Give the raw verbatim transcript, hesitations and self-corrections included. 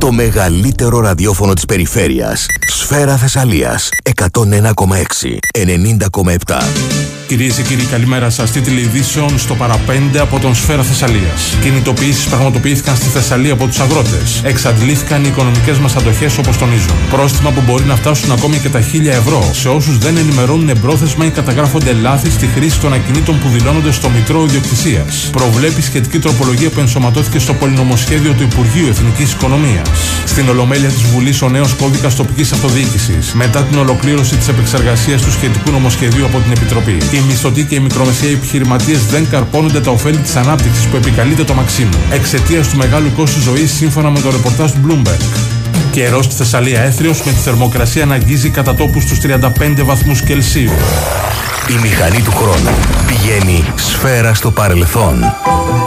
Το μεγαλύτερο ραδιόφωνο της περιφέρειας. Σφαίρα Θεσσαλίας. εκατόν ένα κόμμα έξι, ενενήντα κόμμα επτά. Κυρίες και κύριοι, καλημέρα σας. Τίτλοι ειδήσεων στο παραπέντε από τον Σφαίρα Θεσσαλίας. Κινητοποιήσεις πραγματοποιήθηκαν στη Θεσσαλία από τους αγρότες. Εξαντλήθηκαν οι οικονομικές μας αντοχές, όπως τονίζουν. Πρόστιμα που μπορεί να φτάσουν ακόμη και τα χίλια ευρώ σε όσους δεν ενημερώνουν εμπρόθεσμα ή καταγράφονται λάθη στη χρήση των ακινήτων που δηλώνονται στο Μητρό Ιδιοκτησίας. Προβλέπει σχετική τροπολογία που ενσωματώθηκε στο πολυνομοσχέδιο του Υπουργείου Εθνικής Οικονομίας. Στην Ολομέλεια της Βουλής ο νέος κώδικας τοπικής αυτοδιοίκησης, μετά την ολοκλήρωση της επεξεργασίας του σχετικού νομοσχεδίου από την Επιτροπή. Οι μισθωτοί και οι μικρομεσαίοι επιχειρηματίες δεν καρπώνονται τα ωφέλη της ανάπτυξης που επικαλείται το Μαξίμου, εξαιτίας του μεγάλου κόστου ζωής, σύμφωνα με το ρεπορτάζ του Bloomberg. Καιρός στη Θεσσαλία έθριος, με τη θερμοκρασία να αγγίζει κατά τόπου στους τριάντα πέντε βαθμούς Κελσίου. Η μηχανή του χρόνου πηγαίνει σφαίρα στο παρελθόν.